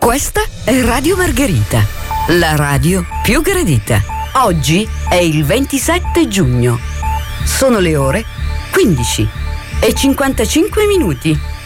Questa è Radio Margherita, la radio più gradita. Oggi è il 27 giugno. Sono le ore 15 e 55 minuti.